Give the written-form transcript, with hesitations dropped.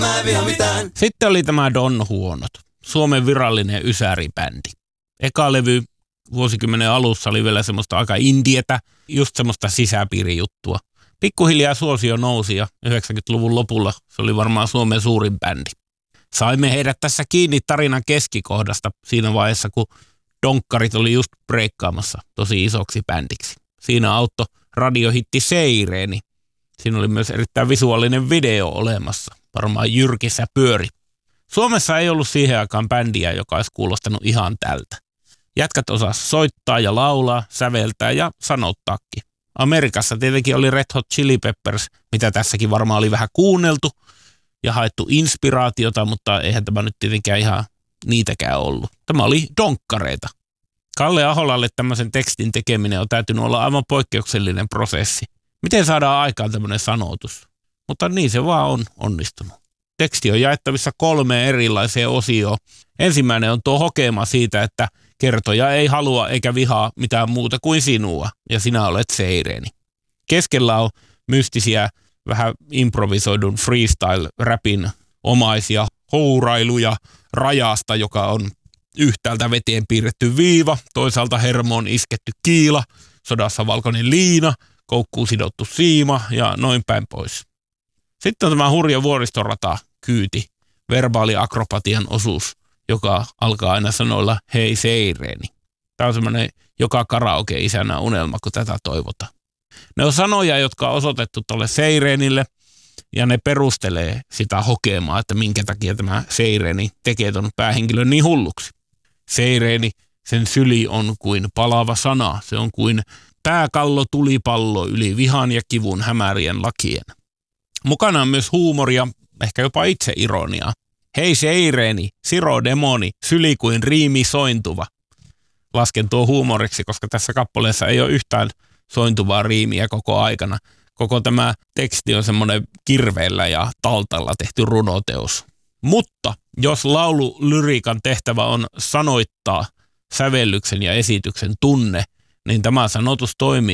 Mä en viha mitään. Sitten oli tämä Don Huonot, Suomen virallinen ysäribändi. Eka levy vuosikymmenen alussa oli vielä semmoista aika indietä, just semmoista sisäpiirijuttua. Pikkuhiljaa suosio nousi ja 90-luvun lopulla se oli varmaan Suomen suurin bändi. Saimme heidät tässä kiinni tarinan keskikohdasta siinä vaiheessa, kun donkkarit oli just breikkaamassa tosi isoksi bändiksi. Siinä auttoi radiohitti Seireeni. Siinä oli myös erittäin visuaalinen video olemassa. Varmaan jyrkissä pyöri. Suomessa ei ollut siihen aikaan bändiä, joka olisi kuulostanut ihan tältä. Jätkät osas soittaa ja laulaa, säveltää ja sanottaakin. Amerikassa tietenkin oli Red Hot Chili Peppers, mitä tässäkin varmaan oli vähän kuunneltu ja haettu inspiraatiota, mutta eihän tämä nyt tietenkään ihan niitäkään ollut. Tämä oli donkkareita. Kalle Aholalle tämmöisen tekstin tekeminen on täytynyt olla aivan poikkeuksellinen prosessi. Miten saadaan aikaan tämmöinen sanotus? Mutta niin se vaan on onnistunut. Teksti on jaettavissa 3 erilaiseen osioon. Ensimmäinen on tuo hokema siitä, että kertoja ei halua eikä vihaa mitään muuta kuin sinua, ja sinä olet Seireeni. Keskellä on mystisiä, vähän improvisoidun freestyle-räpin omaisia hourailuja rajasta, joka on yhtäältä veteen piirretty viiva, toisaalta hermoon isketty kiila, sodassa valkoinen liina, koukkuun sidottu siima ja noin päin pois. Sitten on tämä hurja vuoristorata kyyti, verbaaliakrobatian osuus, joka alkaa aina sanoilla hei Seireeni. Tämä on semmoinen joka karaoke-isänä unelma, kun tätä toivotaan. Ne on sanoja, jotka on osoitettu tuolle Seireenille ja ne perustelee sitä hokemaa, että minkä takia tämä Seireeni tekee ton päähenkilön niin hulluksi. Seireeni, sen syli on kuin palava sana, se on kuin pääkallo tulipallo yli vihan ja kivun hämärien lakien. Mukana on myös huumoria, ehkä jopa itseironiaa. Hei Seireeni, siro demoni, syli kuin riimi sointuva. Lasken tuo huumoriksi, koska tässä kappaleessa ei ole yhtään sointuvaa riimiä koko aikana. Koko tämä teksti on semmoinen kirveellä ja taltalla tehty runoteos. Mutta jos laululyriikan tehtävä on sanoittaa sävellyksen ja esityksen tunne, niin tämä sanotus toimii